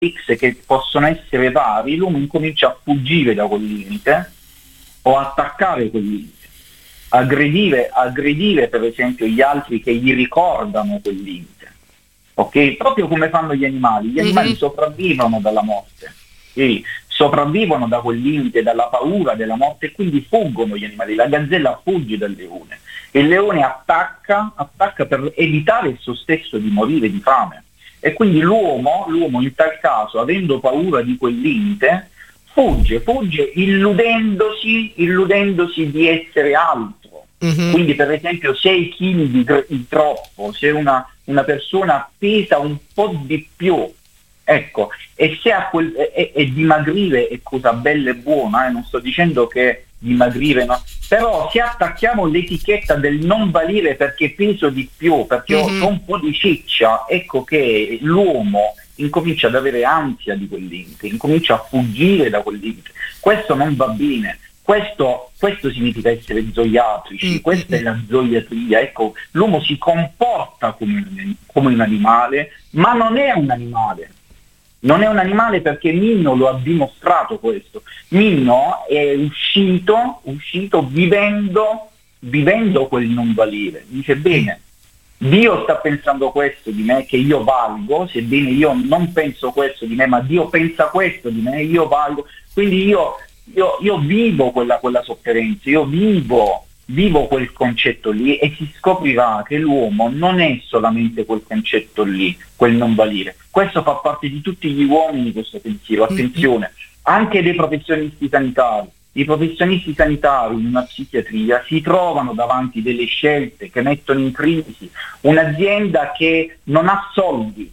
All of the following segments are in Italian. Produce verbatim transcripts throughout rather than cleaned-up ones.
X che possono essere vari, l'uomo incomincia a fuggire da quel limite o attaccare quel limite, aggredire, aggredire per esempio gli altri che gli ricordano quel limite, ok? Proprio come fanno gli animali, gli animali mm-hmm. sopravvivono dalla morte, sì, sopravvivono da quel limite, dalla paura della morte, e quindi fuggono gli animali. La gazzella fugge dal leone, il leone attacca, attacca per evitare il suo stesso di morire di fame, e quindi l'uomo, l'uomo in tal caso, avendo paura di quel limite, fugge, fugge illudendosi, illudendosi di essere altro. Mm-hmm. Quindi per esempio sei chili di, di troppo, se una, una persona pesa un po' di più, ecco, e se a quel, e, e dimagrire è cosa bella e buona, eh, non sto dicendo che dimagrire no, però se attacchiamo l'etichetta del non valere perché peso di più, perché mm-hmm. ho un po' di ciccia, ecco che l'uomo incomincia ad avere ansia di quel limite, incomincia a fuggire da quel limite. Questo non va bene, questo, questo significa essere zoiatrici, mm-hmm. questa è la zoiatria, ecco, l'uomo si comporta come un, come un animale, ma non è un animale. Non è un animale perché Minno lo ha dimostrato questo. Minno è uscito, uscito vivendo, vivendo quel non valere. Dice bene, Dio sta pensando questo di me, che io valgo, sebbene io non penso questo di me, ma Dio pensa questo di me, io valgo. Quindi io, io, io vivo quella, quella sofferenza, io vivo, vivo quel concetto lì, e si scoprirà che l'uomo non è solamente quel concetto lì, quel non valere. Questo fa parte di tutti gli uomini, questo pensiero, attenzione, anche dei professionisti sanitari. I professionisti sanitari in una psichiatria si trovano davanti delle scelte che mettono in crisi un'azienda che non ha soldi,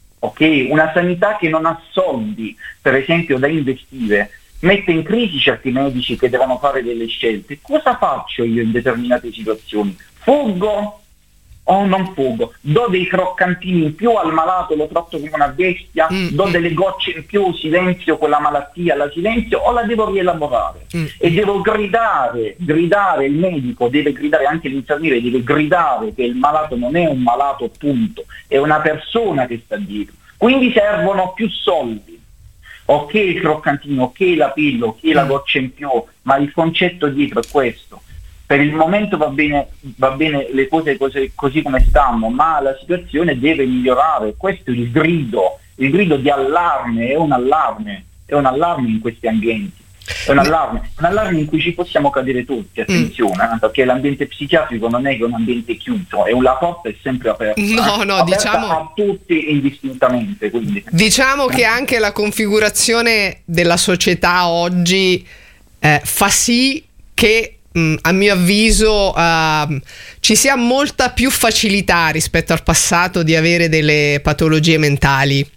ok? Una sanità che non ha soldi, per esempio, da investire, mette in crisi certi medici che devono fare delle scelte. Cosa faccio io in determinate situazioni? Fuggo o non fuggo? Do dei croccantini in più al malato, lo tratto come una bestia? Mm. Do delle gocce in più, silenzio quella malattia, la silenzio, o la devo rielaborare? Mm. E devo gridare, gridare, il medico deve gridare, anche l'infermiere deve gridare che il malato non è un malato, punto, è una persona che sta dietro. Quindi servono più soldi. Ok il croccantino, ok la pillola, ok la goccia in più, ma il concetto dietro è questo. Per il momento va bene, va bene le cose così, così come stanno, ma la situazione deve migliorare. Questo è il grido, il grido di allarme, è un allarme, è un allarme in questi ambienti. È un allarme, un allarme in cui ci possiamo cadere tutti, attenzione, mm. perché l'ambiente psichiatrico non è che un ambiente chiuso, è un, la porta è sempre aperta, no, no, aperta diciamo, a tutti indistintamente. Quindi. Diciamo che anche la configurazione della società oggi eh, fa sì che mh, a mio avviso uh, ci sia molta più facilità rispetto al passato di avere delle patologie mentali.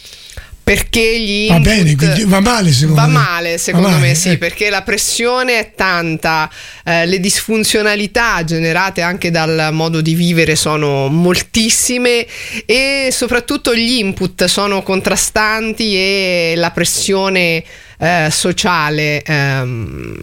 Perché gli va input, bene, quindi va male secondo va me. male secondo va male, me sì, eh. perché la pressione è tanta, eh, le disfunzionalità generate anche dal modo di vivere sono moltissime, e soprattutto gli input sono contrastanti, e la pressione eh, sociale ehm,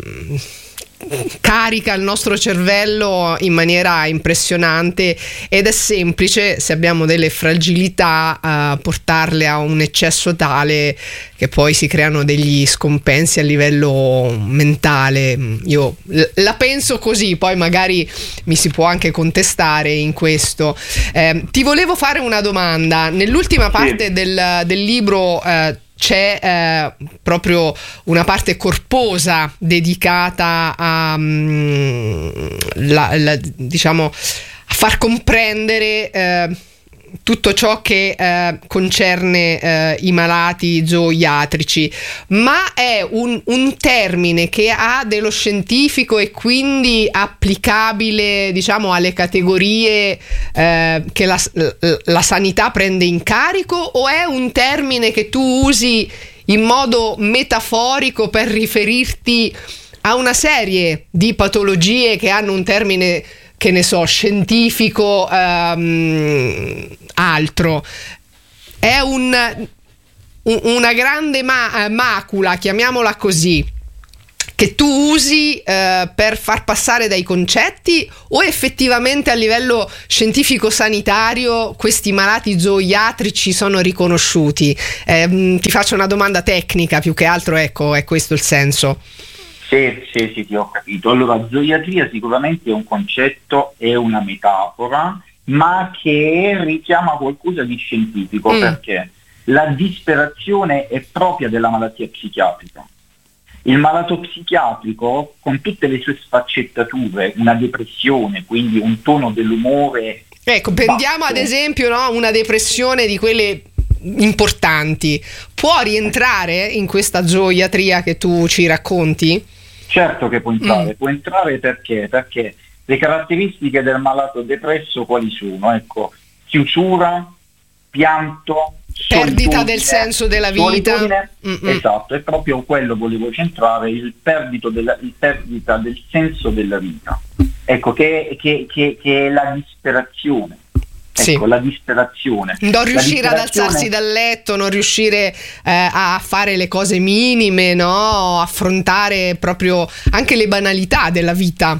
carica il nostro cervello in maniera impressionante, ed è semplice, se abbiamo delle fragilità, uh, portarle a un eccesso tale che poi si creano degli scompensi a livello mentale. Io la penso così, poi magari mi si può anche contestare in questo. Eh, ti volevo fare una domanda. Nell'ultima parte sì. del, del libro eh, c'è eh, proprio una parte corposa dedicata a um, la, la, diciamo a far comprendere eh, tutto ciò che eh, concerne eh, i malati zooiatrici, ma è un, un termine che ha dello scientifico e quindi applicabile, diciamo, alle categorie eh, che la, la sanità prende in carico, o è un termine che tu usi in modo metaforico per riferirti a una serie di patologie che hanno un termine, che ne so, scientifico, um, altro? È un, un, una grande ma- macula, chiamiamola così, che tu usi eh, per far passare dai concetti, o effettivamente a livello scientifico-sanitario questi malati zooiatrici sono riconosciuti? Eh, ti faccio una domanda tecnica più che altro, ecco, è questo il senso. Sì, sì, sì, ti ho capito. Allora, zooiatria sicuramente è un concetto, è una metafora, ma che richiama qualcosa di scientifico, mm. perché la disperazione è propria della malattia psichiatrica. Il malato psichiatrico, con tutte le sue sfaccettature, una depressione, quindi un tono dell'umore... Ecco, prendiamo basso. Ad esempio, no, una depressione di quelle importanti, può rientrare in questa zooiatria che tu ci racconti? Certo che può entrare, mm. può entrare perché? Perché le caratteristiche del malato depresso quali sono? Ecco, chiusura, pianto, perdita del senso della vita. Esatto, è proprio quello volevo centrare, il, perdito della, il perdita del senso della vita. Ecco, che, che, che, che è la disperazione. Ecco, sì. La disperazione. Non riuscire disperazione... ad alzarsi dal letto, non riuscire eh, a fare le cose minime, no? Affrontare proprio anche le banalità della vita.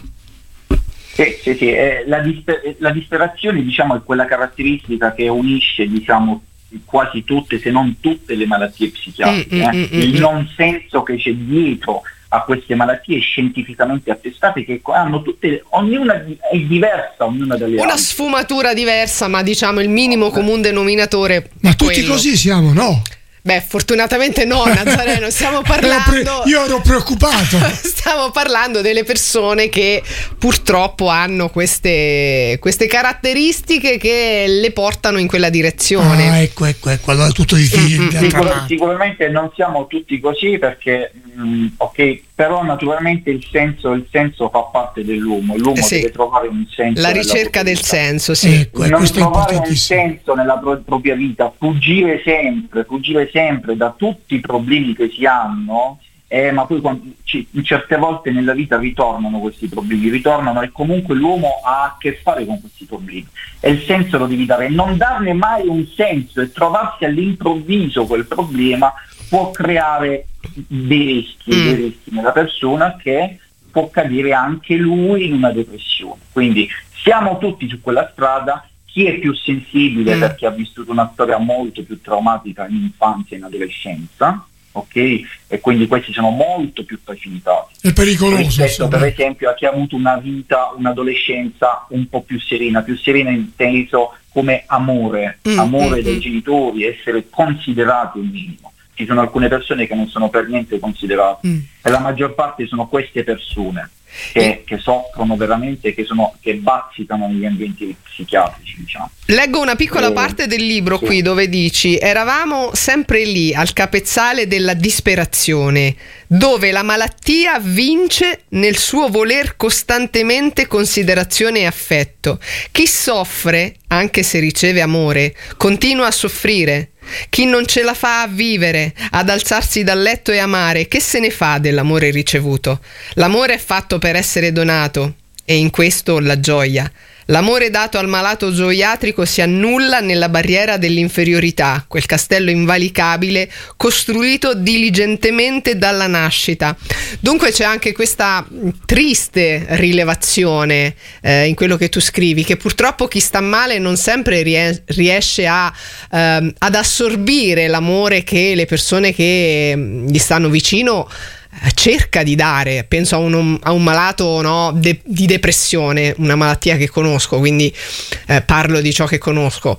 Sì, sì, sì. Eh, la, disper- la disperazione, diciamo, è quella caratteristica che unisce, diciamo, quasi tutte, se non tutte, le malattie psichiatriche. Mm, mm, eh? mm, Il mm. non senso che c'è dietro a queste malattie scientificamente attestate, che hanno tutte, ognuna è diversa, ognuna delle una altre. sfumatura diversa, ma diciamo il minimo comune denominatore. Ma tutti quello. Così siamo, no? Beh, fortunatamente no, Nazareno, stiamo parlando... Io ero preoccupato. Stiamo parlando delle persone che purtroppo hanno queste, queste caratteristiche che le portano in quella direzione. Ah, ecco, ecco, ecco, allora è tutto difficile. Mm-hmm. Sicur- sicuramente non siamo tutti così, perché, mh, ok, però naturalmente il senso, il senso fa parte dell'uomo, l'uomo eh sì. deve trovare un senso. La ricerca del senso, sì. Ecco, non trovare un senso nella pro- propria vita, fuggire sempre, fuggire sempre da tutti i problemi che si hanno, eh, ma poi quando, c- certe volte nella vita ritornano questi problemi, ritornano e comunque l'uomo ha a che fare con questi problemi e il senso lo devi dare, non darne mai un senso e trovarsi all'improvviso quel problema può creare dei rischi, mm. dei rischi nella persona, che può cadere anche lui in una depressione. Quindi siamo tutti su quella strada. Chi è più sensibile mm. perché ha vissuto una storia molto più traumatica in infanzia e in adolescenza, ok? E quindi questi sono molto più facilitati. È pericoloso. Rispetto, per esempio, a chi ha avuto una vita, un'adolescenza un po' più serena, più serena inteso come amore, mm. amore mm. dei genitori, essere considerati un minimo. Ci sono alcune persone che non sono per niente considerate mm. e la maggior parte sono queste persone che, che soffrono veramente, che, sono, che bazzicano negli ambienti psichiatrici, diciamo. Leggo una piccola eh, parte del libro sì. qui dove dici: eravamo sempre lì al capezzale della disperazione, dove la malattia vince nel suo voler costantemente considerazione e affetto. Chi soffre, anche se riceve amore, continua a soffrire. Chi non ce la fa a vivere, ad alzarsi dal letto e amare, che se ne fa dell'amore ricevuto? L'amore è fatto per essere donato, e in questo la gioia. L'amore dato al malato zooiatrico si annulla nella barriera dell'inferiorità, quel castello invalicabile costruito diligentemente dalla nascita. Dunque c'è anche questa triste rilevazione eh, in quello che tu scrivi, che purtroppo chi sta male non sempre ries- riesce a, ehm, ad assorbire l'amore che le persone che gli stanno vicino cerca di dare. Penso a un, a un malato no, de, di depressione, una malattia che conosco, quindi eh, parlo di ciò che conosco.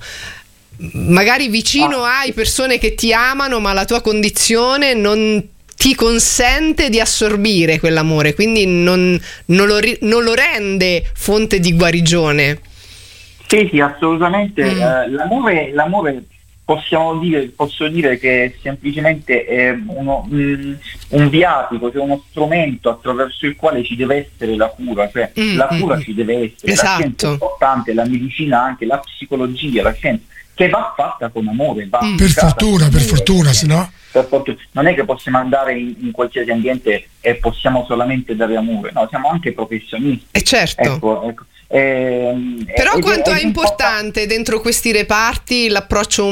Magari vicino ah. hai persone che ti amano, ma la tua condizione non ti consente di assorbire quell'amore, quindi non, non, lo, non lo rende fonte di guarigione. Sì, sì, assolutamente. Mm. Eh, l'amore, l'amore possiamo dire, posso dire che semplicemente è uno, mm, un viatico, cioè uno strumento attraverso il quale ci deve essere la cura, cioè mm, la cura mm, ci deve essere, esatto. La scienza è importante, la medicina anche, la psicologia, la scienza, che va fatta con amore. Va mm. Per fortuna, per fortuna, se no... Per fortuna. Non è che possiamo andare in, in qualsiasi ambiente e possiamo solamente dare amore, no, siamo anche professionisti. E certo. Ecco, ecco. Eh, Però eh, quanto è, è importante dentro questi reparti l'approccio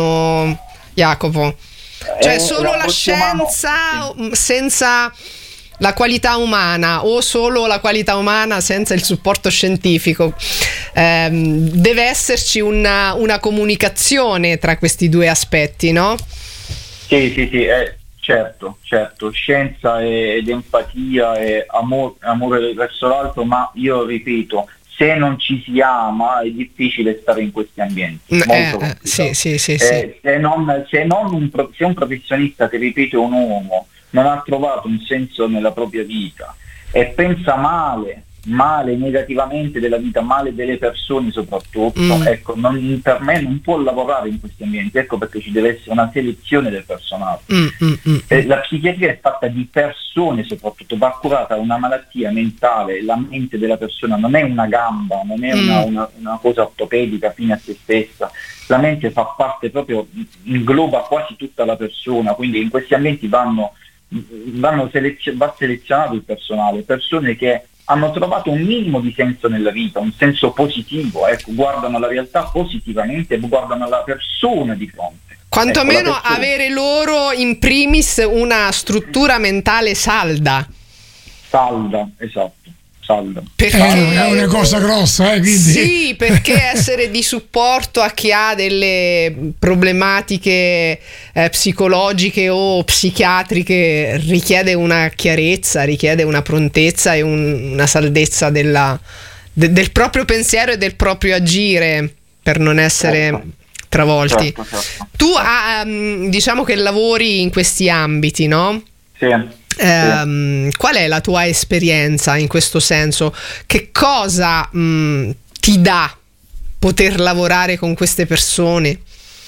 umano, Jacopo? Cioè eh, solo la scienza umano, sì. senza la qualità umana o solo la qualità umana senza il supporto scientifico. Eh, deve esserci una, una comunicazione tra questi due aspetti, no? Sì, sì, sì, eh, certo, certo, scienza ed empatia e amore, amore verso l'altro, ma io ripeto, se non ci si ama è difficile stare in questi ambienti. Molto eh, sì, sì, sì, eh, sì. Se non, se non un, se un professionista, ti ripeto, un uomo, non ha trovato un senso nella propria vita e pensa male, male negativamente della vita, male delle persone soprattutto, mm. ecco, non, per me non può lavorare in questi ambienti, ecco perché ci deve essere una selezione del personale. Mm, mm, mm. Eh, la psichiatria è fatta di persone soprattutto, va curata una malattia mentale, la mente della persona non è una gamba, non è mm. una, una, una cosa ortopedica fine a se stessa, la mente fa parte proprio, ingloba quasi tutta la persona, quindi in questi ambienti vanno, vanno selezio- va selezionato il personale, persone che hanno trovato un minimo di senso nella vita, un senso positivo, ecco, guardano la realtà positivamente e guardano la persona di fronte. Quantomeno ecco, avere loro in primis una struttura mentale salda. Salda, esatto. Salda. Perché è una cosa grossa, eh, quindi. Sì, perché essere di supporto a chi ha delle problematiche eh, psicologiche o psichiatriche richiede una chiarezza, richiede una prontezza e un, una saldezza della, de, del proprio pensiero e del proprio agire per non essere certo. travolti. Certo, certo. Tu ah, diciamo che lavori in questi ambiti, no? Sì. Um, qual è la tua esperienza in questo senso? Che cosa mh, ti dà poter lavorare con queste persone?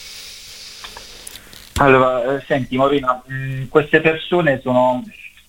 Allora, eh, senti Morina, mh, queste persone sono,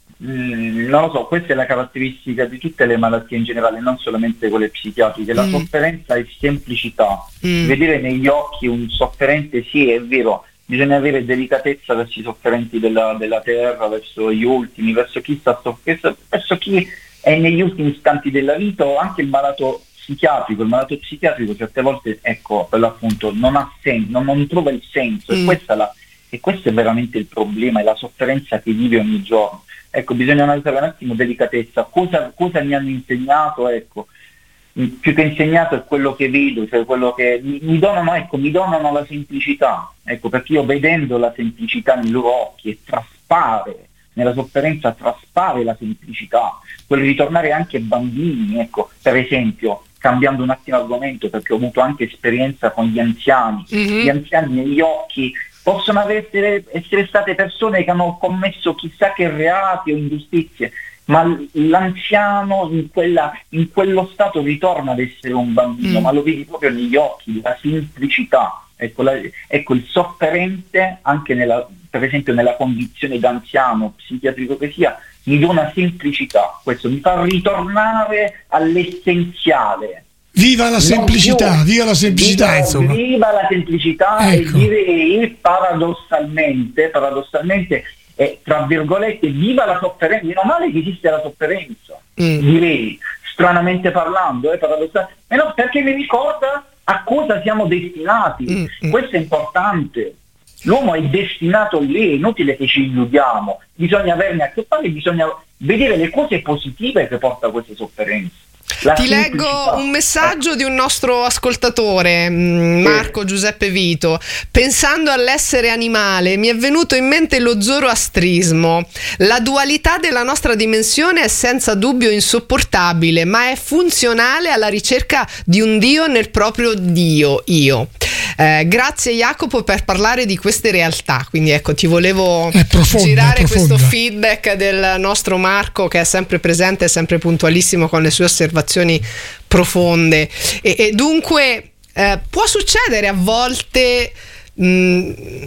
mh, non lo so, questa è la caratteristica di tutte le malattie in generale, non solamente quelle psichiatriche, la mm. sofferenza è semplicità, mm. vedere negli occhi un sofferente, sì è vero, bisogna avere delicatezza verso i sofferenti della, della terra, verso gli ultimi, verso chi sta soffrendo, verso chi è negli ultimi istanti della vita, o anche il malato psichiatrico. Il malato psichiatrico certe volte, ecco, per l'appunto, non ha senso, non, non trova il senso, mm. e, questa la, e questo è veramente il problema, è la sofferenza che vive ogni giorno. Ecco, bisogna analizzare un attimo delicatezza, cosa, cosa mi hanno insegnato, ecco, più che insegnato è quello che vedo, cioè quello che mi, mi donano, ecco, mi donano la semplicità, ecco, perché io vedendo la semplicità nei loro occhi e traspare, nella sofferenza traspare la semplicità, quel ritornare anche bambini, ecco, per esempio, cambiando un attimo argomento perché ho avuto anche esperienza con gli anziani, mm-hmm. gli anziani negli occhi possono essere, essere state persone che hanno commesso chissà che reati o ingiustizie, ma l'anziano in, quella, in quello stato ritorna ad essere un bambino, mm. ma lo vedi proprio negli occhi, la semplicità, ecco, la, ecco il sofferente anche nella, per esempio nella condizione d'anziano psichiatrico che sia, mi dona semplicità, questo mi fa ritornare all'essenziale. Viva la semplicità, più, viva la semplicità, viva, insomma. Viva la semplicità, ecco. E direi paradossalmente, paradossalmente eh, tra virgolette, viva la sofferenza, meno male che esiste la sofferenza, mm. direi, stranamente parlando, eh, paradossalmente, eh no, perché mi ricorda a cosa siamo destinati, mm. questo è importante. L'uomo è destinato lì, è inutile che ci illudiamo, bisogna averne a che fare, bisogna vedere le cose positive che porta a queste sofferenze. La Ti leggo un messaggio di un nostro ascoltatore, Marco Giuseppe Vito. Pensando all'essere animale mi è venuto in mente lo zoroastrismo. La dualità della nostra dimensione è senza dubbio insopportabile, ma è funzionale alla ricerca di un Dio nel proprio Dio, io. Eh, grazie Jacopo per parlare di queste realtà, quindi ecco, ti volevo profonda, girare questo feedback del nostro Marco, che è sempre presente, è sempre puntualissimo con le sue osservazioni profonde e, e dunque eh, può succedere a volte, mh,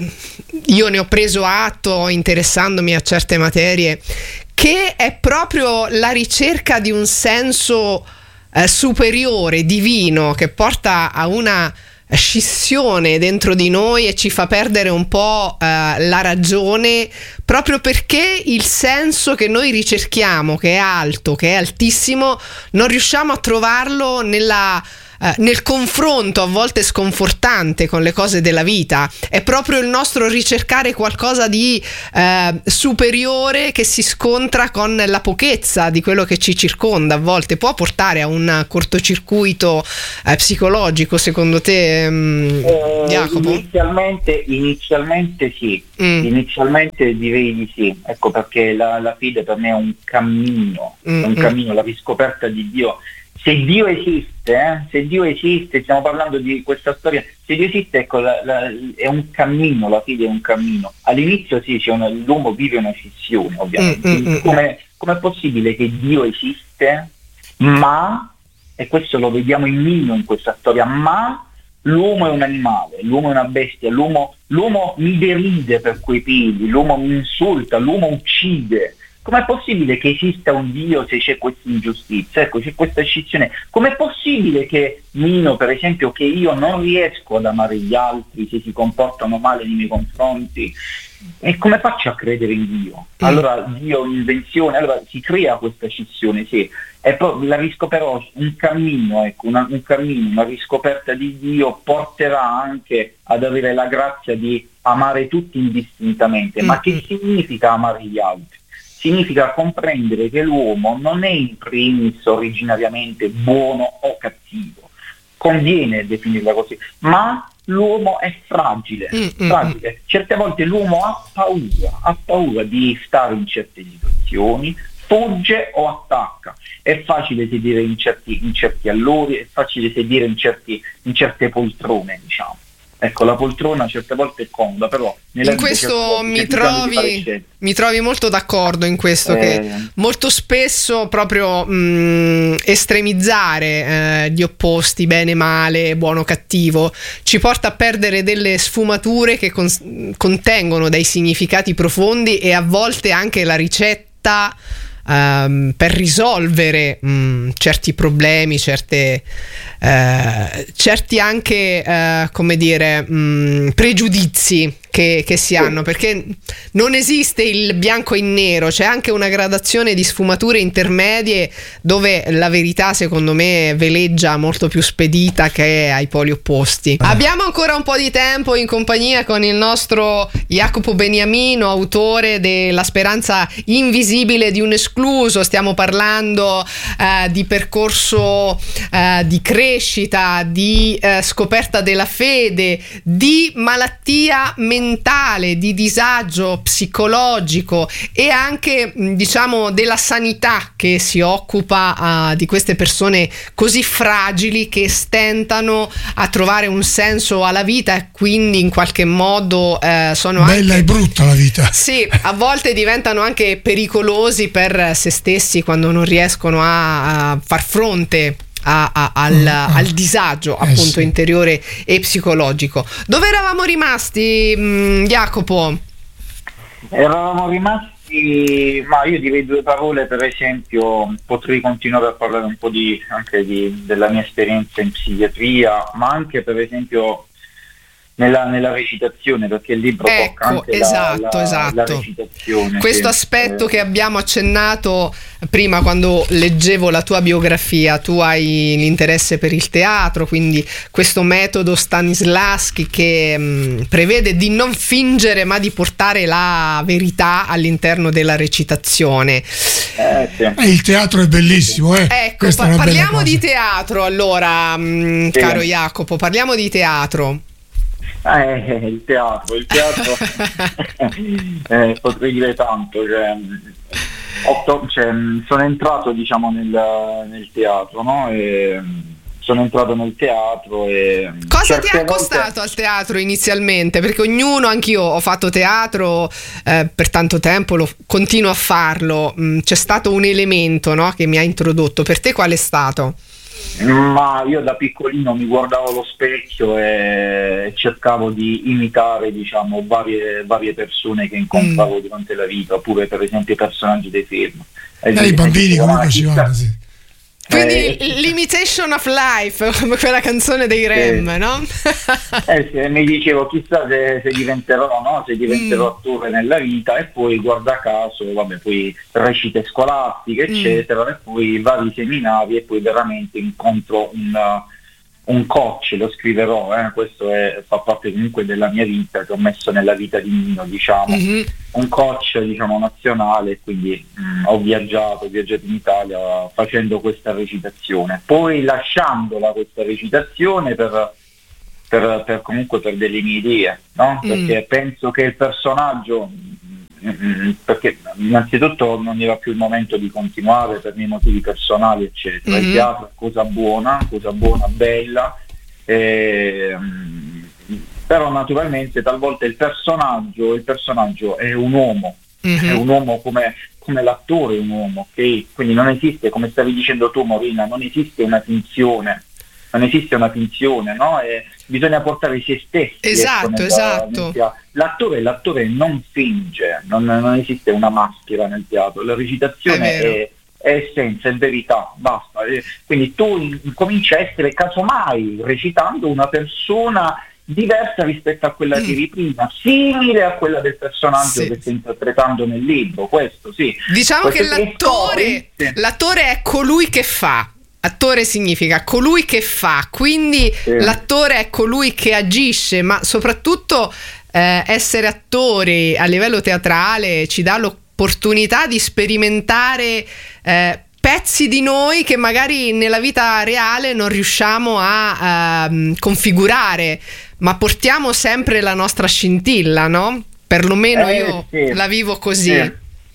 io ne ho preso atto interessandomi a certe materie, che è proprio la ricerca di un senso eh, superiore, divino, che porta a una scissione dentro di noi e ci fa perdere un po' eh, la ragione, proprio perché il senso che noi ricerchiamo, che è alto, che è altissimo, non riusciamo a trovarlo nella eh, nel confronto a volte sconfortante con le cose della vita. È proprio il nostro ricercare qualcosa di eh, superiore che si scontra con la pochezza di quello che ci circonda. A volte può portare a un cortocircuito eh, psicologico, secondo te, mh, eh, Jacopo? Inizialmente, inizialmente sì, mm. inizialmente direi di sì, ecco perché la, la fede per me è un cammino, mm. è un cammino, la riscoperta di Dio. Se Dio esiste, eh, se Dio esiste, stiamo parlando di questa storia, se Dio esiste, ecco, la, la, è un cammino, la fede è un cammino. All'inizio sì, c'è una, l'uomo vive una scissione, ovviamente. Mm, mm, come è possibile che Dio esiste, ma, e questo lo vediamo in Mino in questa storia, ma l'uomo è un animale, l'uomo è una bestia, l'uomo, l'uomo mi deride per quei peli, l'uomo mi insulta, l'uomo uccide. Com'è possibile che esista un Dio se c'è questa ingiustizia? Ecco, c'è questa scissione. Com'è possibile che Mino, per esempio, che io non riesco ad amare gli altri se si comportano male nei miei confronti? E come faccio a credere in Dio? Allora Dio è un'invenzione, allora si crea questa scissione, sì. E poi la riscoperò, un cammino, ecco, una, un cammino, una riscoperta di Dio porterà anche ad avere la grazia di amare tutti indistintamente. Ma che significa amare gli altri? Significa comprendere che l'uomo non è in primis originariamente buono o cattivo, conviene definirla così, ma l'uomo è fragile, mm, fragile. Mm. Certe volte l'uomo ha paura, ha paura di stare in certe situazioni, fugge o attacca. È facile sedere in certi, in certi allori, è facile sedere in, certi, in certe poltrone, diciamo. Ecco, la poltrona certe volte è comoda, però nella in questo mi trovi, mi trovi molto d'accordo in questo, eh, che molto spesso proprio mh, estremizzare eh, gli opposti, bene male, buono cattivo, ci porta a perdere delle sfumature che con- contengono dei significati profondi e a volte anche la ricetta Um, per risolvere um, certi problemi, certe, uh, certi anche, uh, come dire, um, pregiudizi che, che si hanno, perché non esiste il bianco in nero, c'è anche una gradazione di sfumature intermedie dove la verità, secondo me, veleggia molto più spedita che ai poli opposti. Abbiamo ancora un po' di tempo in compagnia con il nostro Jacopo Beniamino, autore della Speranza invisibile di un escluso. Stiamo parlando eh, di percorso eh, di crescita, di eh, scoperta della fede, di malattia mentale, di disagio psicologico e anche, diciamo, della sanità che si occupa uh, di queste persone così fragili che stentano a trovare un senso alla vita e quindi in qualche modo uh, sono bella anche, e brutta la vita. Sì, a volte diventano anche pericolosi per se stessi quando non riescono a, a far fronte A, a, al, al disagio appunto eh sì. interiore e psicologico. Dove eravamo rimasti, mh, Jacopo? Eravamo rimasti, ma io direi due parole, per esempio potrei continuare a parlare un po' di, anche di, della mia esperienza in psichiatria, ma anche per esempio Nella, nella recitazione, perché il libro ecco, tocca anche esatto, la, la, esatto. la recitazione. Questo che, aspetto eh, che abbiamo accennato prima quando leggevo la tua biografia. Tu hai l'interesse per il teatro, quindi questo metodo Stanislavski che mh, prevede di non fingere ma di portare la verità all'interno della recitazione. Eh, sì. eh, il teatro è bellissimo, eh. Ecco, pa- parliamo di teatro allora, mh, sì. caro Jacopo, parliamo di teatro. Eh, il teatro, il teatro eh, potrei dire tanto, cioè, otto, cioè, sono entrato diciamo nel, nel teatro, no? E sono entrato nel teatro e cosa ti ha costato volte... al teatro inizialmente? Perché ognuno, anch'io ho fatto teatro eh, per tanto tempo, lo continuo a farlo, mm, c'è stato un elemento, no, che mi ha introdotto. Per te qual è stato? Ma io da piccolino mi guardavo allo specchio e cercavo di imitare, diciamo, varie, varie persone che incontravo mm. durante la vita, oppure per esempio personaggi dei film. E eh, i bambini come facevano, sì. Quindi eh, l'imitation of life, come quella canzone dei Rem, eh, no? eh sì, mi dicevo chissà se, se diventerò, no? Se diventerò mm. attore nella vita, e poi guarda caso, vabbè, poi recite scolastiche, eccetera, mm. e poi vari seminari, e poi veramente incontro un, un coach, lo scriverò, eh, questo è, fa parte comunque della mia vita, che ho messo nella vita di Nino, diciamo, mm-hmm. un coach, diciamo, nazionale, quindi mh, ho viaggiato, ho viaggiato in Italia facendo questa recitazione, poi lasciandola questa recitazione per, per, per comunque per delle mie idee, no? Mm. Perché penso che il personaggio, mh, perché innanzitutto non era più il momento di continuare per miei motivi personali, eccetera. Mm-hmm. Il teatro è cosa buona, cosa buona, bella, eh, però naturalmente talvolta il personaggio il personaggio è un uomo, mm-hmm. è un uomo come, come l'attore è un uomo, okay? Quindi non esiste, come stavi dicendo tu Morina, non esiste una finzione, non esiste una finzione, no? E bisogna portare se stessi. Esatto, ecco, nella, esatto. Nel l'attore, l'attore non finge, non, non esiste una maschera nel teatro, la recitazione è, è, è essenza, è verità, basta. E quindi tu incominci a essere casomai recitando una persona diversa rispetto a quella che eri prima, simile a quella del personaggio sì. che stai interpretando nel libro, questo sì. Diciamo questo che l'attore, sì. l'attore è colui che fa. Attore significa colui che fa, quindi sì. l'attore è colui che agisce, ma soprattutto eh, essere attori a livello teatrale ci dà l'opportunità di sperimentare eh, pezzi di noi che magari nella vita reale non riusciamo a uh, configurare, ma portiamo sempre la nostra scintilla, no? Perlomeno eh, io sì. la vivo così. Sì.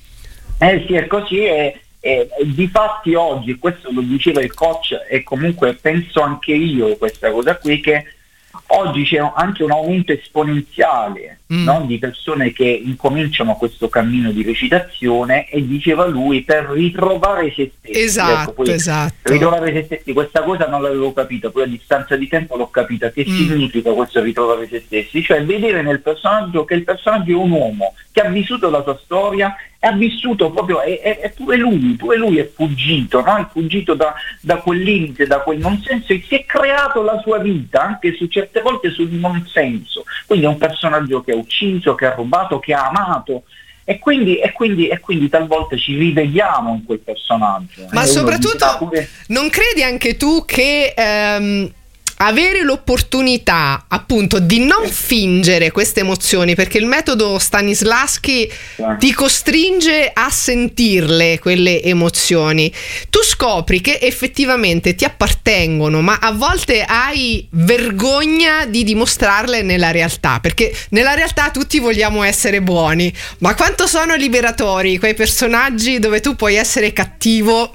Eh sì, è così e, e difatti oggi, questo lo diceva il coach e comunque penso anche io questa cosa qui, che oggi c'è anche un aumento esponenziale mm. no? di persone che incominciano questo cammino di recitazione e diceva lui per ritrovare se stessi. Esatto, ecco, poi, esatto. Ritrovare se stessi, questa cosa non l'avevo capita, poi a distanza di tempo l'ho capita, che mm. significa questo ritrovare se stessi, cioè vedere nel personaggio che il personaggio è un uomo che ha vissuto la sua storia e ha vissuto proprio, e, e, e pure lui, pure lui è fuggito, no? È fuggito da, da quel limite, da quel non senso e si è creato la sua vita anche su certe volte sul non senso, quindi è un personaggio che ha ucciso, che ha rubato, che ha amato e quindi, e quindi, e quindi talvolta ci rivediamo in quel personaggio. Ma soprattutto pure... non credi anche tu che ehm... avere l'opportunità appunto di non fingere queste emozioni, perché il metodo Stanislavski ti costringe a sentirle quelle emozioni, tu scopri che effettivamente ti appartengono, ma a volte hai vergogna di dimostrarle nella realtà, perché nella realtà tutti vogliamo essere buoni, ma quanto sono liberatori quei personaggi dove tu puoi essere cattivo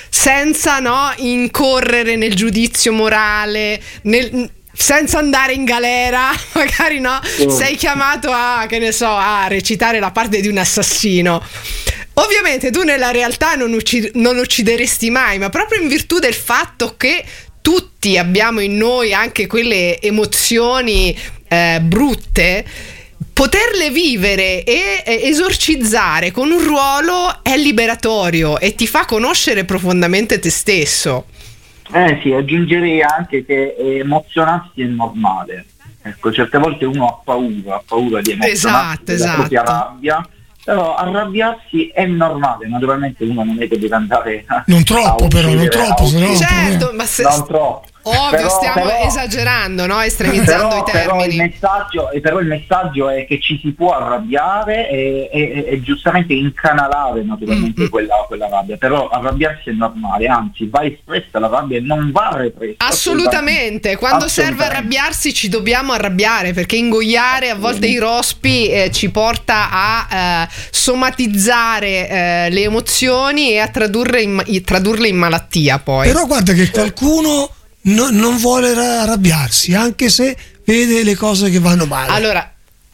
senza no incorrere nel giudizio morale, nel, senza andare in galera, magari no, oh. sei chiamato a, che ne so, a recitare la parte di un assassino. Ovviamente tu nella realtà non, uccid- non uccideresti mai, ma proprio in virtù del fatto che tutti abbiamo in noi anche quelle emozioni eh, brutte, poterle vivere e esorcizzare con un ruolo è liberatorio e ti fa conoscere profondamente te stesso. Eh sì, aggiungerei anche che emozionarsi è normale. Ecco, certe volte uno ha paura, ha paura di emozionarsi, esatto, della esatto. propria rabbia, però arrabbiarsi è normale, naturalmente uno non è che deve andare a, non troppo a però, non troppo, se no certo, ma se non troppo. Ovvio, però, stiamo però, estremizzando, no? Estremizzando però, i termini. Però il, messaggio, però il messaggio è che ci si può arrabbiare e, e, e giustamente incanalare naturalmente mm-hmm. quella, quella rabbia, però arrabbiarsi è normale, anzi va espressa la rabbia e non va repressa. Assolutamente, quando serve arrabbiarsi ci dobbiamo arrabbiare, perché ingoiare a volte i rospi eh, ci porta a eh, somatizzare eh, le emozioni e a tradurre in, tradurle in malattia poi. Però guarda che qualcuno No, non vuole arrabbiarsi anche se vede le cose che vanno male. Allora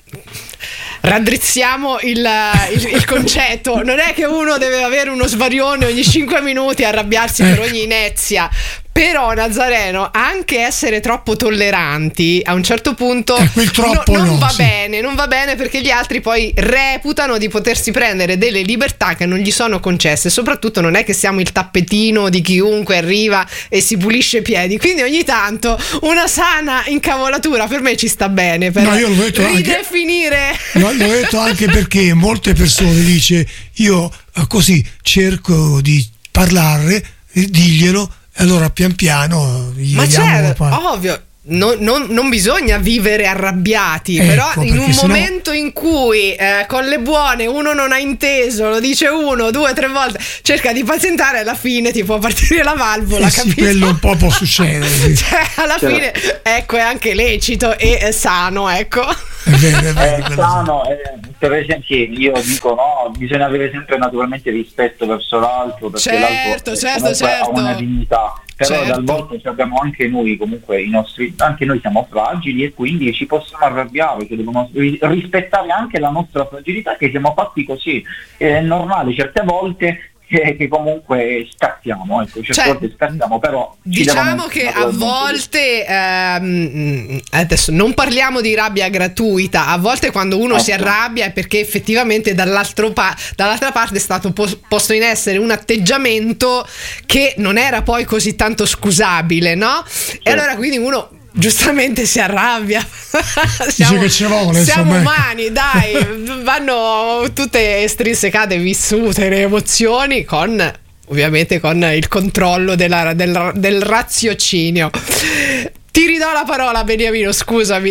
raddrizziamo il, il, il concetto, non è che uno deve avere uno svarione ogni cinque minuti e arrabbiarsi per ogni inezia, però Nazareno, anche essere troppo tolleranti a un certo punto eh, troppo no, non no, va sì. bene, non va bene, perché gli altri poi reputano di potersi prendere delle libertà che non gli sono concesse. Soprattutto non è che siamo il tappetino di chiunque arriva e si pulisce i piedi, quindi ogni tanto una sana incavolatura per me ci sta bene, per no, io l'ho detto ridefinire anche, no, l'ho detto anche perché molte persone dice io così cerco di parlare, diglielo allora pian piano gli Ma vediamo certo, ovvio. Non, non, non bisogna vivere arrabbiati, ecco, però in un sennò... momento in cui eh, con le buone uno non ha inteso, lo dice uno, due, tre volte, cerca di pazientare, alla fine ti può partire la valvola, eh capito? Sì, quello un po' può succedere. Cioè, alla cioè, fine, ecco, è anche lecito e è sano, ecco. È vero, è vero, è sano, eh, per esempio, io dico no, bisogna avere sempre naturalmente rispetto verso l'altro, perché certo, l'altro certo, certo. ha una dignità. Però certo. talvolta abbiamo anche noi comunque i nostri, anche noi siamo fragili e quindi ci possiamo arrabbiare, cioè dobbiamo rispettare anche la nostra fragilità, che siamo fatti così, è normale certe volte che, che comunque scattiamo, ecco, certe cioè, volte scattiamo, però diciamo che a volte ehm, adesso non parliamo di rabbia gratuita, a volte quando uno okay. si arrabbia è perché effettivamente dall'altro pa- dall'altra parte è stato po- posto in essere un atteggiamento che non era poi così tanto scusabile, no? Certo. E allora quindi uno giustamente si arrabbia. siamo che ci vuole, siamo insomma, umani, dai, vanno tutte estrinsecate, vissute le emozioni con ovviamente con il controllo della, del, del raziocinio. Ti ridò la parola, Beniamino, scusami.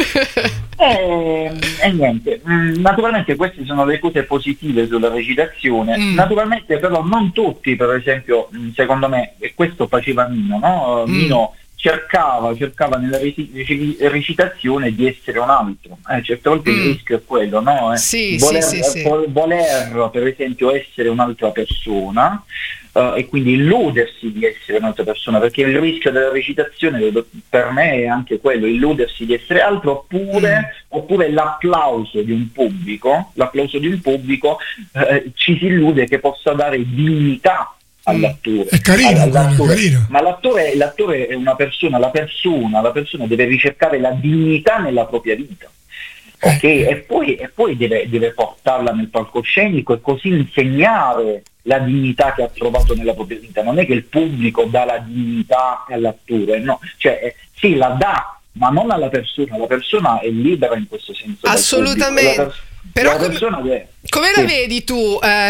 E, e niente, naturalmente queste sono le cose positive sulla recitazione, mm. naturalmente però non tutti, per esempio, secondo me, e questo faceva Mino, no? Mm. Mino cercava, cercava nella recitazione di essere un altro, eh, certe volte mm. il rischio è quello, no? Eh? Sì, voler, sì, sì, sì. voler per esempio essere un'altra persona uh, e quindi illudersi di essere un'altra persona, perché il rischio della recitazione per me è anche quello, illudersi di essere altro, oppure, mm. oppure l'applauso di un pubblico, l'applauso di un pubblico eh, ci si illude che possa dare dignità all'attore. È carino, all'attore. carino. Ma l'attore, l'attore è una persona, la persona, la persona deve ricercare la dignità nella propria vita. Ok? Eh. E poi, e poi deve, deve portarla nel palcoscenico e così insegnare la dignità che ha trovato nella propria vita. Non è che il pubblico dà la dignità all'attore, no, cioè eh, sì, la dà, ma non alla persona, la persona è libera in questo senso. Assolutamente. Però come, che, come sì. la vedi tu eh,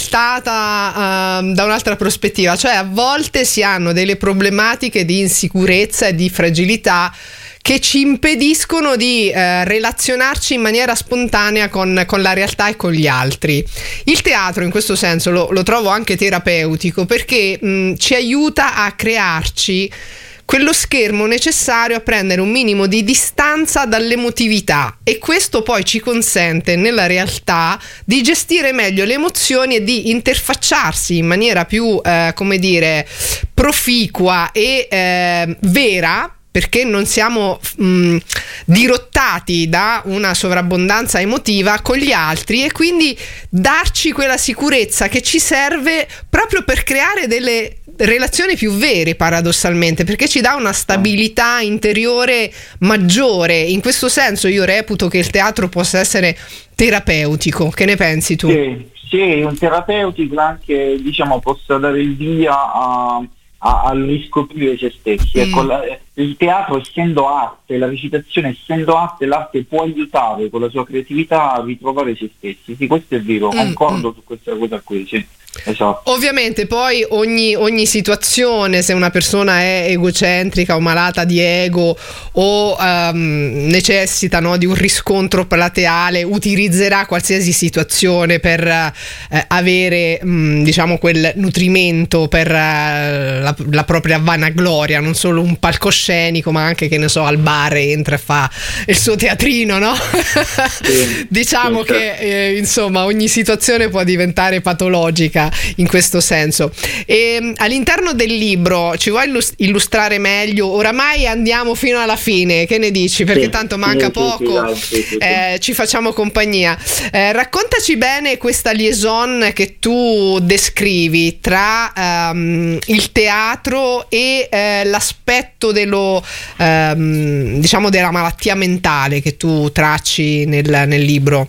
ribaltata eh, da un'altra prospettiva? Cioè a volte si hanno delle problematiche di insicurezza e di fragilità che ci impediscono di eh, relazionarci in maniera spontanea con, con la realtà e con gli altri. Il teatro in questo senso lo, lo trovo anche terapeutico, perché mh, ci aiuta a crearci quello schermo necessario a prendere un minimo di distanza dall'emotività, e questo poi ci consente nella realtà di gestire meglio le emozioni e di interfacciarsi in maniera più eh, come dire proficua e eh, vera, perché non siamo mh, dirottati da una sovrabbondanza emotiva con gli altri, e quindi darci quella sicurezza che ci serve proprio per creare delle relazioni più vere, paradossalmente, perché ci dà una stabilità interiore maggiore. In questo senso io reputo che il teatro possa essere terapeutico. Che ne pensi tu? Sì, sì, un terapeutico anche, diciamo, possa dare il via a A, a riscoprire se stessi. Mm. Ecco, la, il teatro essendo arte, la recitazione essendo arte, l'arte può aiutare con la sua creatività a ritrovare se stessi. Sì, questo è vero, mm. concordo mm. su questa cosa qui, sì. Esatto. Ovviamente poi ogni, ogni situazione, se una persona è egocentrica o malata di ego o um, necessita, no, di un riscontro plateale, utilizzerà qualsiasi situazione per eh, avere mh, diciamo quel nutrimento per eh, la, la propria vanagloria, non solo un palcoscenico ma anche, che ne so, al bar entra e fa il suo teatrino, no? Sì, diciamo sì, che eh, insomma ogni situazione può diventare patologica in questo senso. E all'interno del libro ci vuoi illustrare meglio? Oramai andiamo fino alla fine, che ne dici? Perché sì, tanto manca sì, poco, sì, sì, eh, ci facciamo compagnia. Eh, raccontaci bene questa liaison che tu descrivi tra um, il teatro e eh, l'aspetto dello um, diciamo della malattia mentale che tu tracci nel, nel libro.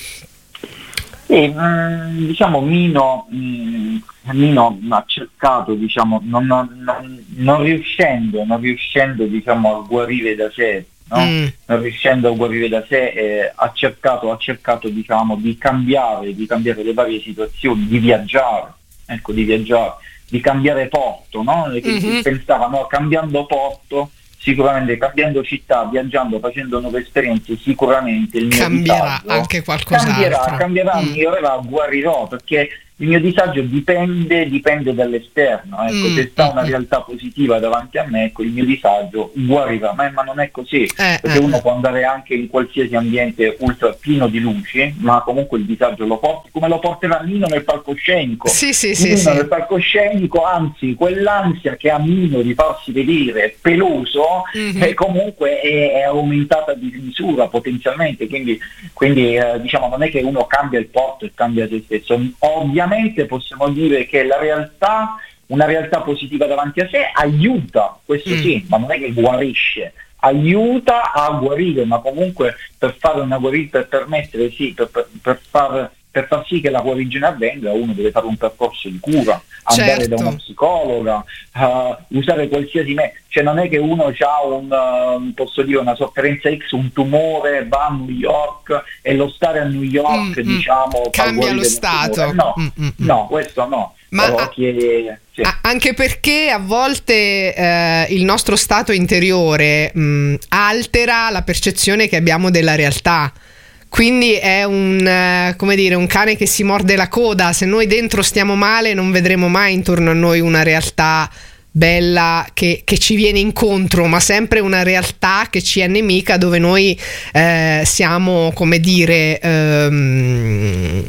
Sì, mh, diciamo Mino, mh, Mino ha cercato, diciamo, non, non, non riuscendo, non riuscendo diciamo a guarire da sé, no? Mm. non riuscendo a guarire da sé, eh, ha cercato, ha cercato diciamo di cambiare, di cambiare le varie situazioni, di viaggiare, ecco, di viaggiare. di cambiare porto, no? Che mm-hmm. si pensava, no, cambiando porto, sicuramente cambiando città, viaggiando, facendo nuove esperienze, sicuramente il mio cambierà disagio anche qualcos'altro. Cambierà, cambierà, mm. migliorerà, guarirò, perché il mio disagio dipende, dipende dall'esterno, ecco, mm, se sta una realtà positiva davanti a me, ecco, il mio disagio guarirà, ma, ma non è così, eh, perché eh. uno può andare anche in qualsiasi ambiente ultra pieno di luci, ma comunque il disagio lo porta, come lo porterà Nino nel palcoscenico. Sì, sì, Nino sì, nel sì. palcoscenico, anzi, quell'ansia che ha Nino di farsi vedere peloso, mm-hmm. eh, comunque è, è aumentata di misura potenzialmente, quindi, quindi eh, diciamo, non è che uno cambia il porto e cambia se stesso. Ovviamente possiamo dire che la realtà, una realtà positiva davanti a sé aiuta, questo mm. sì, ma non è che guarisce, aiuta a guarire, ma comunque per fare una guarigione, per permettere, sì, per, per, per far per far sì che la guarigione avvenga, uno deve fare un percorso di cura, andare certo. da una psicologa, uh, usare qualsiasi mezzo, cioè non è che uno ha un, uh, posso dire, una sofferenza X, un tumore, va a New York e lo stare a New York, mm, diciamo, cambia lo stato. No, mm, mm, no, questo no. Ma Però a- che, sì. anche perché a volte eh, il nostro stato interiore mh, altera la percezione che abbiamo della realtà. Quindi è un, eh, come dire, un cane che si morde la coda. Se noi dentro stiamo male, non vedremo mai intorno a noi una realtà bella che, che ci viene incontro, ma sempre una realtà che ci è nemica, dove noi eh, siamo, come dire, ehm,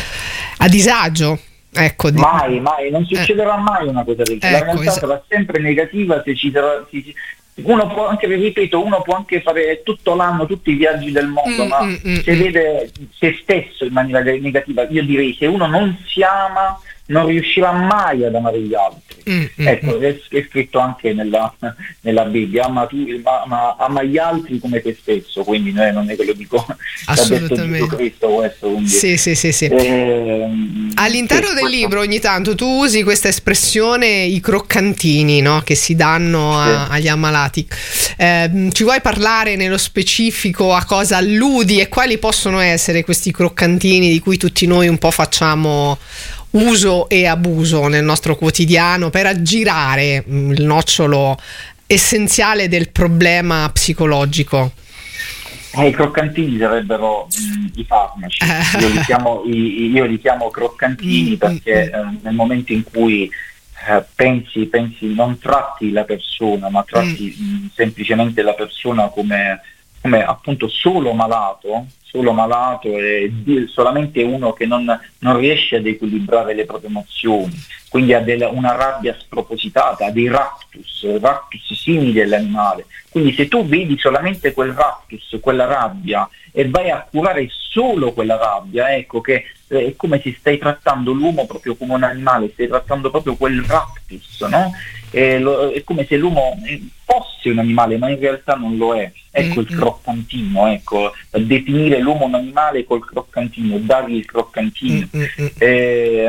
a disagio. Ecco, mai, mai, non succederà eh. mai una cosa del genere. Ecco, la realtà esatto. sarà sempre negativa se ci sarà. Si, uno può anche, ripeto, uno può anche fare tutto l'anno tutti i viaggi del mondo, mm, ma mm, se mm. vede se stesso in maniera negativa, io direi, se uno non si ama non riuscirà mai ad amare gli altri. Mm, ecco, mm. È, è scritto anche nella, nella Bibbia, ama, tu, ma, ma, ama gli altri come te stesso, quindi eh, non è che lo dico, l'ha detto Gesù Cristo questo. Quindi, sì, sì, sì, sì. Eh, all'interno sì, del questo... libro ogni tanto tu usi questa espressione, i croccantini, no? Che si danno a, sì. agli ammalati. Eh, ci vuoi parlare nello specifico a cosa alludi e quali possono essere questi croccantini di cui tutti noi un po' facciamo uso e abuso nel nostro quotidiano per aggirare il nocciolo essenziale del problema psicologico? Eh, I croccantini sarebbero mh, i farmaci, io li chiamo, i, io li chiamo croccantini perché eh, nel momento in cui eh, pensi, pensi, non tratti la persona, ma tratti mh, semplicemente la persona come, come appunto solo malato, solo malato e solamente uno che non, non riesce ad equilibrare le proprie emozioni, quindi ha della, una rabbia spropositata, ha dei raptus, raptus simili all'animale. Quindi se tu vedi solamente quel raptus, quella rabbia, e vai a curare solo quella rabbia, ecco che è come se stai trattando l'uomo proprio come un animale, stai trattando proprio quel raptus, no? È, lo, è come se l'uomo fosse un animale, ma in realtà non lo è. Ecco mm-hmm. il croccantino, ecco, definire l'uomo un animale col croccantino, dargli il croccantino, mm-hmm. eh,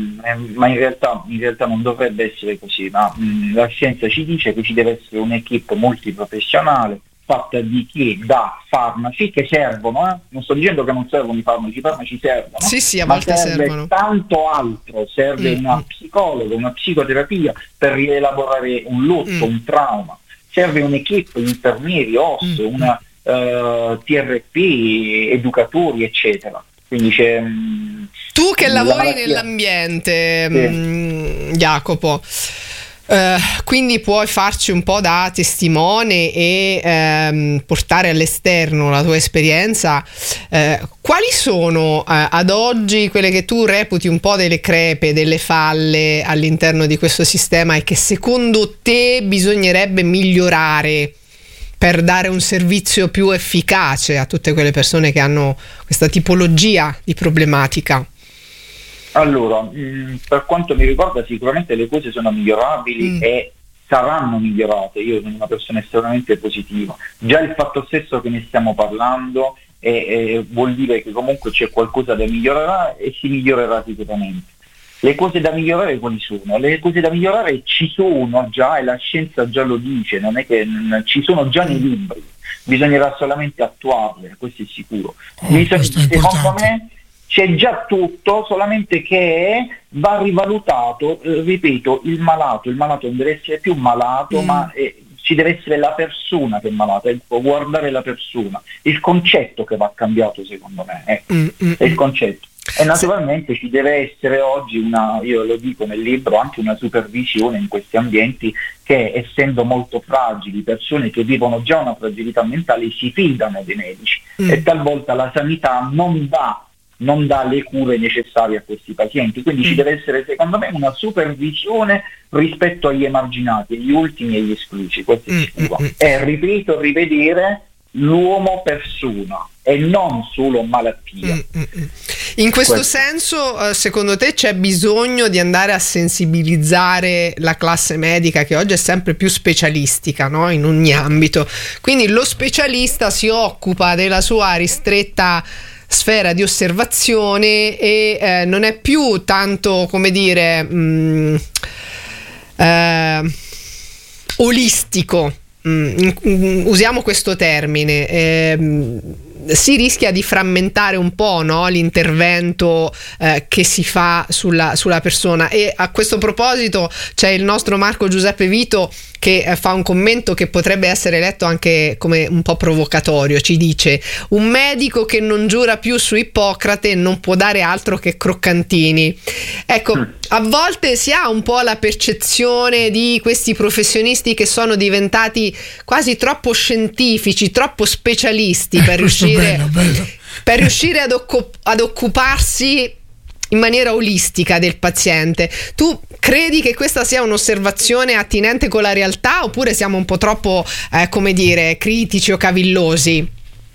ma in realtà, in realtà non dovrebbe essere così, ma mh, la scienza ci dice che ci deve essere un'equipe multiprofessionale fatta di chi dà farmaci che servono, eh? non sto dicendo che non servono i farmaci, i farmaci servono, sì, sì, a ma volte serve servono tanto altro, serve mm-hmm. una psicologa, una psicoterapia per rielaborare un lutto, mm. un trauma, serve un'equipe, infermieri, O S, mm-hmm. una uh, T R P, educatori, eccetera. Quindi c'è mh, tu che lavori malattia. nell'ambiente, sì. mh, Jacopo, Uh, quindi puoi farci un po' da testimone e um, portare all'esterno la tua esperienza. Uh, quali sono uh, ad oggi quelle che tu reputi un po' delle crepe, delle falle all'interno di questo sistema e che secondo te bisognerebbe migliorare per dare un servizio più efficace a tutte quelle persone che hanno questa tipologia di problematica? Allora, mh, per quanto mi riguarda sicuramente le cose sono migliorabili mm. e saranno migliorate. Io sono una persona estremamente positiva. Già il fatto stesso che ne stiamo parlando è, è, vuol dire che comunque c'è qualcosa da migliorare e si migliorerà sicuramente. Le cose da migliorare quali sono? Le cose da migliorare ci sono già e la scienza già lo dice, non è che mh, ci sono già nei libri, bisognerà solamente attuarle, questo è sicuro. Oh, Bisogna, questo è secondo me c'è già tutto, solamente che va rivalutato, eh, ripeto, il malato, il malato non deve essere più malato, mm. ma eh, ci deve essere la persona che è malata, ecco, guardare la persona, il concetto che va cambiato secondo me, ecco, mm, mm, è il concetto. E naturalmente ci deve essere oggi una, io lo dico nel libro, anche una supervisione in questi ambienti che, essendo molto fragili, persone che vivono già una fragilità mentale si fidano dei medici mm. e talvolta la sanità non dà, non dà le cure necessarie a questi pazienti, quindi mm. ci deve essere secondo me una supervisione rispetto agli emarginati, gli ultimi e gli esclusi, questo mm. mm. e ripeto, rivedere l'uomo persona e non solo malattia. Mm-mm. In questo, questo senso, secondo te c'è bisogno di andare a sensibilizzare la classe medica, che oggi è sempre più specialistica, no? In ogni ambito, quindi lo specialista si occupa della sua ristretta sfera di osservazione e eh, non è più tanto, come dire, mh, eh, olistico. Mm, usiamo questo termine, eh, si rischia di frammentare un po', no, l'intervento eh, che si fa sulla, sulla persona. E a questo proposito c'è il nostro Marco Giuseppe Vito che eh, fa un commento che potrebbe essere letto anche come un po' provocatorio. Ci dice: un medico che non giura più su Ippocrate non può dare altro che croccantini. Ecco, mm. a volte si ha un po' la percezione di questi professionisti che sono diventati quasi troppo scientifici, troppo specialisti per riuscire, bello, bello. per riuscire ad, occup- ad occuparsi in maniera olistica del paziente. Tu credi che questa sia un'osservazione attinente con la realtà, oppure siamo un po' troppo, eh, come dire, critici o cavillosi?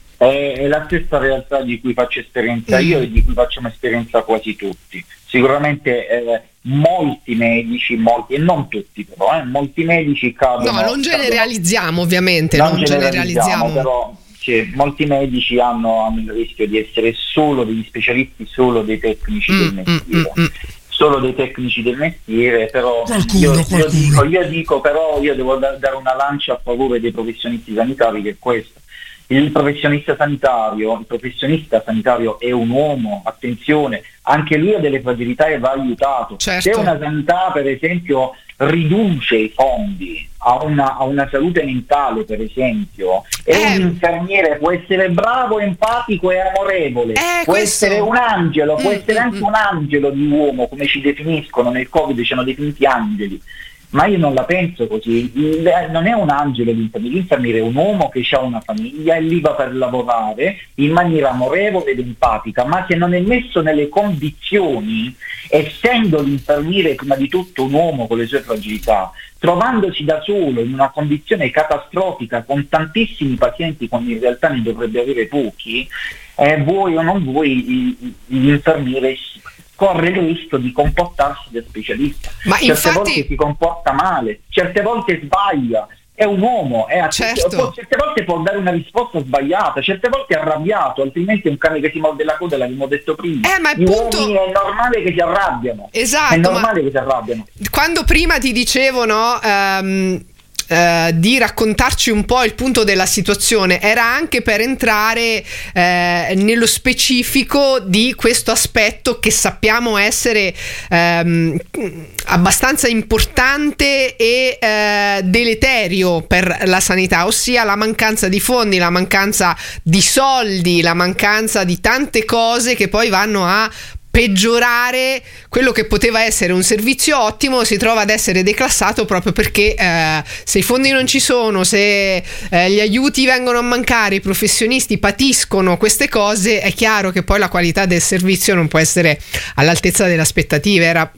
È, è la stessa realtà di cui faccio esperienza mm. io e di cui facciamo esperienza quasi tutti. Sicuramente eh, molti medici, molti, e non tutti però, eh, molti medici cadono... No, non generalizziamo cadono, ovviamente, non, non generalizziamo. generalizziamo. Però sì, molti medici hanno, hanno il rischio di essere solo degli specialisti, solo dei tecnici mm, del mestiere. Mm, mm, solo dei tecnici del mestiere, però qualcuno, io, qualcuno. Io, dico, io dico però io devo da, dare una lancia a favore dei professionisti sanitari, che è questo. Il professionista sanitario, il professionista sanitario è un uomo, attenzione, anche lui ha delle fragilità e va aiutato. Certo. Se una sanità, per esempio, riduce i fondi a una, a una salute mentale, per esempio, e eh. un infermiere può essere bravo, empatico e amorevole, eh, può questo. essere un angelo, può mm, essere mm, anche mm. un angelo di uomo, come ci definiscono nel Covid, ci hanno definiti angeli. Ma io non la penso così, non è un angelo l'infermiere, l'infermiere è un uomo che ha una famiglia e lì va per lavorare in maniera amorevole ed empatica, ma se non è messo nelle condizioni, essendo l'infermiere prima di tutto un uomo con le sue fragilità, trovandosi da solo in una condizione catastrofica con tantissimi pazienti quando in realtà ne dovrebbe avere pochi, eh, vuoi o non vuoi l'infermiere corre il rischio di comportarsi da specialista. Ma certe infatti... volte si comporta male, certe volte sbaglia, è un uomo, è certo. Può, certe volte può dare una risposta sbagliata, certe volte è arrabbiato, altrimenti è un cane che si morde la coda, l'abbiamo detto prima. Eh, ma Gli punto... uomini è normale che si arrabbiano. Esatto, è normale ma... che si arrabbiano. Quando prima ti dicevo, no, um... Uh, di raccontarci un po' il punto della situazione, era anche per entrare uh, nello specifico di questo aspetto che sappiamo essere um, abbastanza importante e uh, deleterio per la sanità, ossia la mancanza di fondi, la mancanza di soldi, la mancanza di tante cose che poi vanno a peggiorare quello che poteva essere un servizio ottimo, si trova ad essere declassato proprio perché eh, se i fondi non ci sono, se eh, gli aiuti vengono a mancare, i professionisti patiscono queste cose, è chiaro che poi la qualità del servizio non può essere all'altezza delle aspettative. Era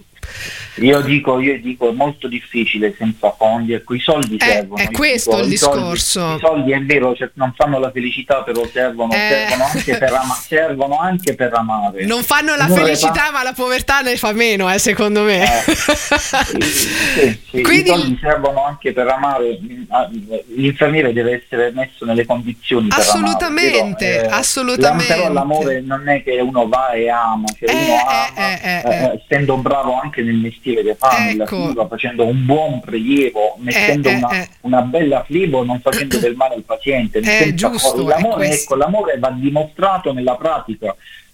Io dico, io dico è molto difficile senza fondi, ecco, i soldi eh, servono. È questo dico, il i discorso. Soldi, I soldi è vero, cioè, non fanno la felicità, però servono, eh. servono, anche per ama- servono anche per amare. Non fanno la non felicità, fa... ma la povertà ne fa meno, eh, secondo me. Eh, sì, sì, sì. Quindi... I soldi servono anche per amare. L'infermiere deve essere messo nelle condizioni per assolutamente, amare. Però, eh, assolutamente. Però l'amore non è che uno va e ama, cioè eh, uno ama, eh, eh, eh, eh. essendo bravo anche nel mestiere che fa, nella ecco. fliba, facendo un buon prelievo, mettendo eh, una, eh, una bella flibo, non facendo del male al paziente. Eh, giusto, l'amore, è ecco, l'amore va dimostrato nella pratica.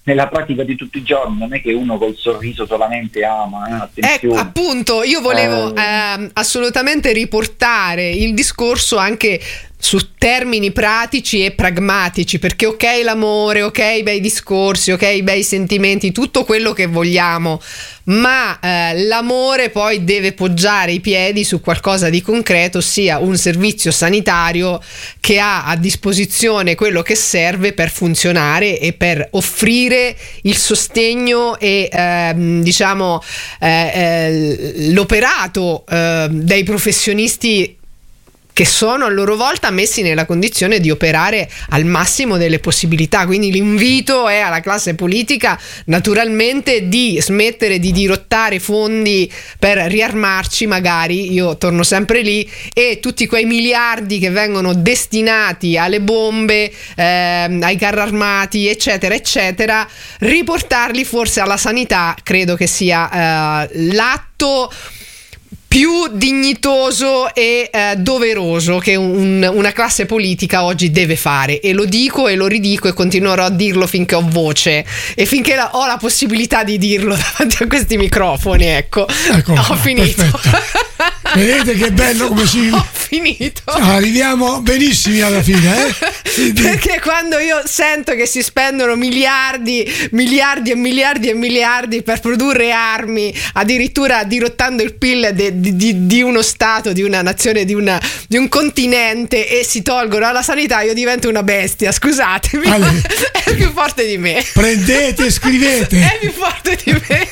nella pratica di tutti i giorni, non è che uno col sorriso solamente ama, eh, ecco, appunto, io volevo eh... Eh, assolutamente riportare il discorso anche su termini pratici e pragmatici, perché ok l'amore, ok i bei discorsi, ok i bei sentimenti, tutto quello che vogliamo, ma eh, l'amore poi deve poggiare i piedi su qualcosa di concreto, ossia un servizio sanitario che ha a disposizione quello che serve per funzionare e per offrire il sostegno e ehm, diciamo eh, eh, l'operato eh, dei professionisti che sono a loro volta messi nella condizione di operare al massimo delle possibilità. Quindi l'invito è alla classe politica naturalmente di smettere di dirottare fondi per riarmarci, magari, io torno sempre lì, e tutti quei miliardi che vengono destinati alle bombe, ehm, ai carri armati, eccetera eccetera, riportarli forse alla sanità. Credo che sia eh, l'atto più dignitoso e eh, doveroso che un, una classe politica oggi deve fare, e lo dico e lo ridico e continuerò a dirlo finché ho voce e finché la, ho la possibilità di dirlo davanti a questi microfoni. Ecco, ecco ho finito. Vedete che bello come si... Ho finito. Arriviamo benissimi alla fine, eh? Perché quando io sento che si spendono miliardi, miliardi e miliardi e miliardi per produrre armi, addirittura dirottando il P I L de, di, di, di uno stato, di una nazione, di, una, di un continente, e si tolgono alla sanità, io divento una bestia, scusatemi. Ale, è più forte di me. Prendete e scrivete. È più forte di me.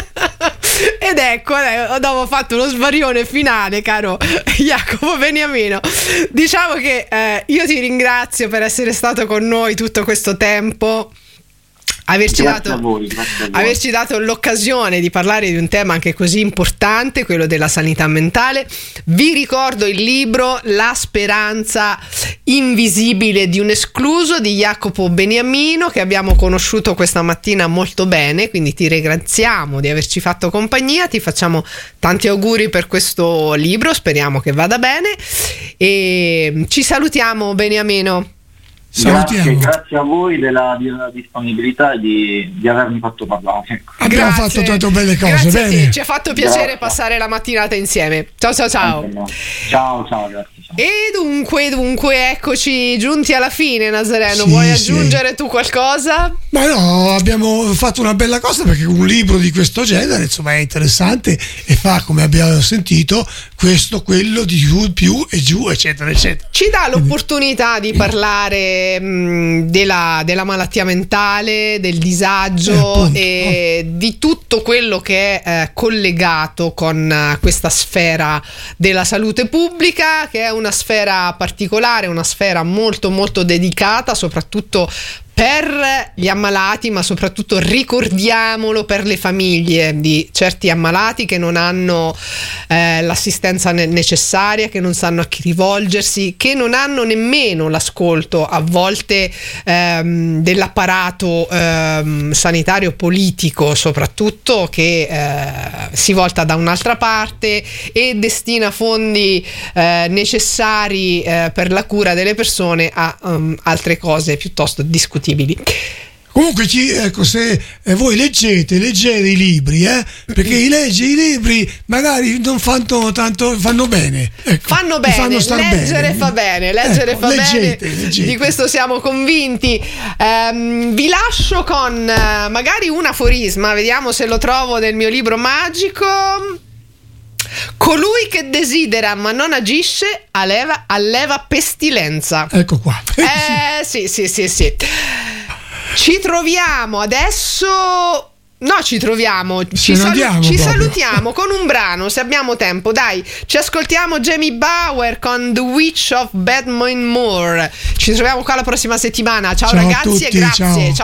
Ed ecco, dopo ho fatto lo svarione finale, caro Jacopo Beniamino. Diciamo che eh, io ti ringrazio per essere stato con noi tutto questo tempo, averci dato, voi, averci dato l'occasione di parlare di un tema anche così importante, quello della sanità mentale. Vi ricordo il libro La speranza invisibile di un escluso di Jacopo Beniamino, che abbiamo conosciuto questa mattina molto bene, quindi ti ringraziamo di averci fatto compagnia, ti facciamo tanti auguri per questo libro, speriamo che vada bene e ci salutiamo, Beniamino. Grazie, grazie a voi della, della disponibilità di, di avermi fatto parlare. Abbiamo grazie. fatto tante belle cose. Grazie bene. a te, ci ha fatto piacere grazie. passare la mattinata insieme. Ciao ciao ciao. Ciao ciao, grazie. Ciao. E dunque, dunque, eccoci giunti alla fine, Nazareno. Sì, Vuoi sì. aggiungere tu qualcosa? Ma no, abbiamo fatto una bella cosa, perché un libro di questo genere insomma è interessante e fa, come abbiamo sentito, questo, quello, di giù, più e giù, eccetera eccetera. Ci dà l'opportunità di parlare mh, della, della malattia mentale, del disagio eh, e di tutto quello che è eh, collegato con uh, questa sfera della salute pubblica, che è una sfera particolare, una sfera molto molto dedicata soprattutto per gli ammalati, ma soprattutto, ricordiamolo, per le famiglie di certi ammalati che non hanno eh, l'assistenza ne- necessaria, che non sanno a chi rivolgersi, che non hanno nemmeno l'ascolto a volte ehm, dell'apparato ehm, sanitario politico, soprattutto, che eh, si volta da un'altra parte e destina fondi eh, necessari eh, per la cura delle persone a um, altre cose piuttosto discutibili. Comunque, ci, ecco, se eh, voi leggete, leggete i libri, eh, perché i leggi i libri magari non fanno tanto, fanno bene. Ecco, fanno bene, fanno star leggere bene. fa bene, leggere ecco, fa leggete, bene, leggete. Di questo siamo convinti. Ehm, vi lascio con uh, magari un aforisma, vediamo se lo trovo nel mio libro magico. Colui che desidera ma non agisce alleva, alleva pestilenza. Ecco qua. Eh sì, sì, sì, sì. Ci troviamo adesso. No, ci troviamo. Ci, salu- ci salutiamo con un brano, se abbiamo tempo. Dai, ci ascoltiamo Jamie Bauer con The Witch of Badminton Moor. Ci troviamo qua la prossima settimana. Ciao, ciao ragazzi, tutti, e grazie. Ciao. Ciao.